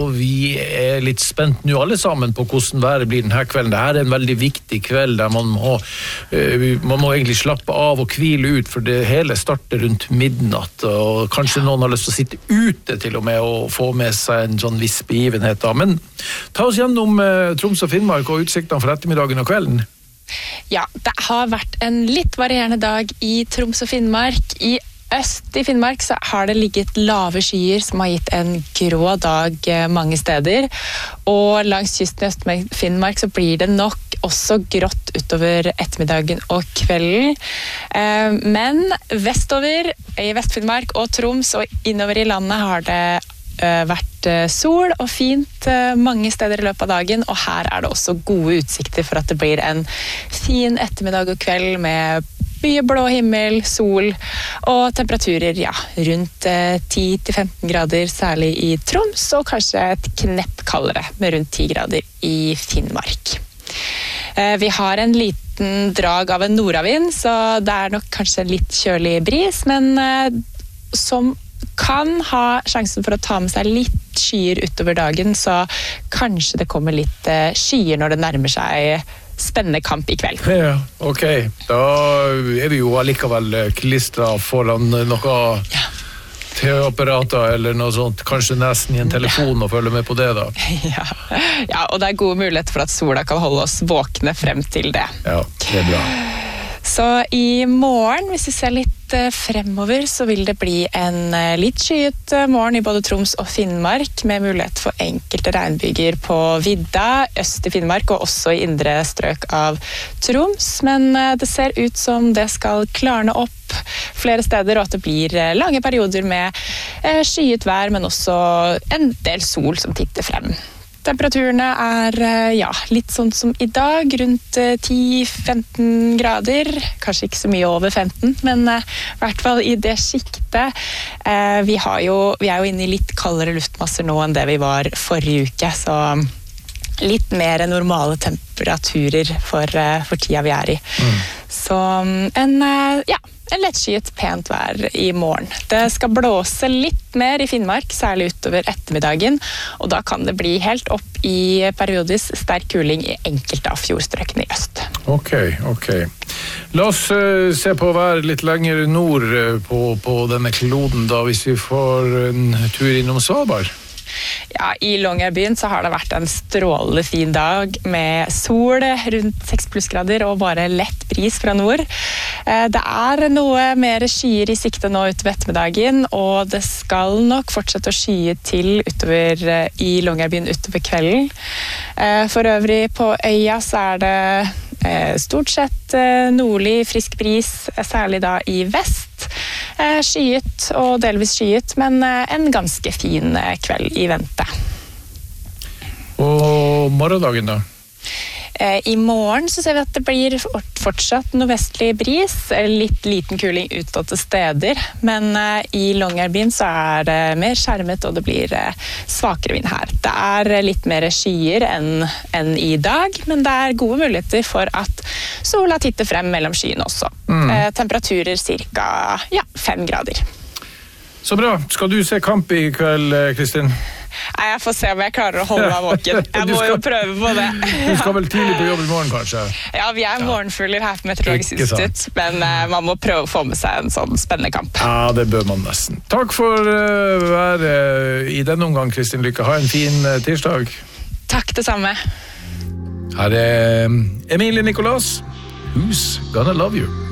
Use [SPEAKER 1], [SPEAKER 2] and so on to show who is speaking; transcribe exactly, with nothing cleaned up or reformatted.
[SPEAKER 1] Og vi er litt spent nå alle sammen på hvordan været blir denne kvelden. Dette er en veldig viktig kveld der man må, uh, man må egentlig slappe av og hvile ut, for det hele starter rundt midnatt, og kanskje noen har lyst til å sitte ute til og med og få med seg en sånn viss begivenhet. Da. Men ta oss gjennom uh, Troms og Finnmark og utsiktene for ettermiddagen og kvelden.
[SPEAKER 2] Ja, det har vært en litt varierende dag i Troms og Finnmark. I øst i Finnmark så har det ligget lave skyer som har gitt en grå dag mange steder, og langs kysten i Øst-Finnmark så blir det nok også grått utover ettermiddagen og kvelden. Men vestover i Vest-Finnmark og Troms og innover i landet har det vært sol og fint mange steder i løpet av dagen, og her er det også gode utsikter for at det blir en fin ettermiddag og kveld med mye blå himmel, sol og temperaturer ja, rundt ti til femten grader, særlig i Troms, og kanskje et knepp kaldere med rundt ti grader i Finnmark. Vi har en liten drag av en nordavind, så det er nok kanskje litt kjølig bris, men som kan ha sjansen for å ta med seg litt skyer utover dagen, så kanskje det kommer litt skyer når det nærmer seg spennende kamp i kveld.
[SPEAKER 1] Ja, ok. Da er vi jo allikevel klistret foran noe ja. T-apparater eller noe sånt, kanskje nesten i en telefon og følge med på det da.
[SPEAKER 2] Ja. Ja, og det er gode muligheter for at sola kan holde oss våkne frem til det.
[SPEAKER 1] Ja, det er bra.
[SPEAKER 2] Så i morgen, hvis vi ser litt fremover, så vil det bli en litt skyet morgen i både Troms og Finnmark, med mulighet for enkelte regnbyger på vidda, øst i Finnmark og også i indre strøk av Troms. Men det ser ut som det skal klarne opp flere steder, og at det blir lange perioder med skyet vær, men også en del sol som titter frem. Temperaturene er ja, litt sånn som i dag, rundt ti til femten grader, kanskje ikke så mye over femten, men uh, i hvert fall i det skiktet. Uh, vi, har jo, vi er jo inne i litt kaldere luftmasser nå enn det vi var forrige uke, så litt mer normale temperaturer for, uh, for tida vi er i. Mm. Så en, uh, ja, en lettskyet pent vær i morgen. Det skal blåse litt mer i Finnmark, særlig utover ettermiddagen, og da kan det bli helt opp i periodisk sterk kuling i enkelte av fjordstrøkene i øst.
[SPEAKER 1] Ok, ok. La oss uh, se på å være litt lenger nord uh, på, på denne kloden da, hvis vi får en tur innom Svalbard.
[SPEAKER 2] Ja, i Longyearbyen så har det vært en strålende fin dag med sol rundt seks plussgrader og bare lett bris fra nord. Det er noe mer skyer i sikte nå utover ettermiddagen, og det skal nok fortsette å skye til utover i Longyearbyen utover kvelden. For øvrig på øya så er det stort sett nordlig frisk bris, særlig da i vest. Skyet og delvis skyet, men en ganske fin kveld i vente.
[SPEAKER 1] Og morgendagen da?
[SPEAKER 2] I morgen så ser vi at det blir fortsatt nordvestlig bris, litt liten kuling utåtte steder, men i Longyearbyen så er det mer skjermet og det blir svakere vind her. Det er litt mer skyer enn, enn i dag, men det er gode muligheter for at sola titter frem mellom skyene også. Mm. Temperaturer cirka ja, fem grader.
[SPEAKER 1] Så bra. Skal du se kamp i kveld, Kristin?
[SPEAKER 2] Nei, jeg får se om jeg klarer å holde meg våken. Jeg må skal, jo prøve på det.
[SPEAKER 1] Du skal vel tidlig på jobb i morgen, kanskje?
[SPEAKER 2] Ja, vi er morgenfugler her på Meteorologisk institutt, men uh, man må prøve å få med seg en sånn spennende kamp.
[SPEAKER 1] Ja, det bør man nesten. Takk for uh, være uh, i denne omgang, Kristin Lykke. Ha en fin uh, tirsdag.
[SPEAKER 2] Takk, det samme.
[SPEAKER 1] Her er Emilie Nicolas. Who's Gonna Love You?